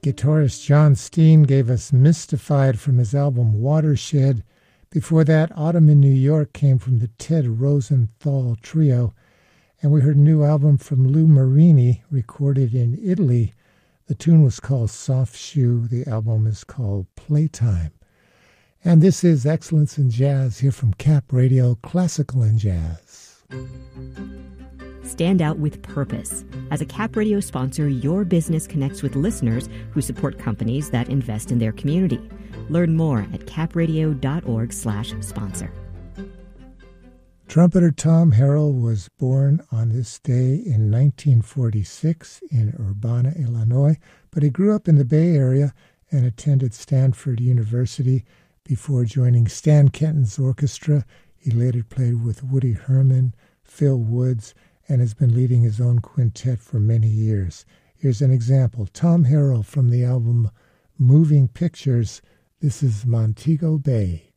Guitarist John Steen gave us Mystified from his album Watershed. Before that, Autumn in New York came from the Ted Rosenthal Trio. And we heard a new album from Lou Marini, recorded in Italy. The tune was called Soft Shoe. The album is called Playtime. And this is Excellence in Jazz here from Cap Radio, Classical and Jazz. Stand out with purpose. As a Cap Radio sponsor, your business connects with listeners who support companies that invest in their community. Learn more at capradio.org/sponsor. Trumpeter Tom Harrell was born on this day in 1946 in Urbana, Illinois, but he grew up in the Bay Area and attended Stanford University before joining Stan Kenton's orchestra. He later played with Woody Herman, Phil Woods, and has been leading his own quintet for many years. Here's an example. Tom Harrell from the album Moving Pictures. This is Montego Bay.